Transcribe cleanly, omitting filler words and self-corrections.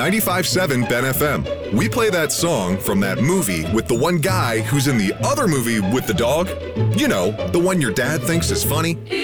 95.7 Ben FM. We play that song from that movie with the one guy who's in the other movie with the dog. You know, the one your dad thinks is funny.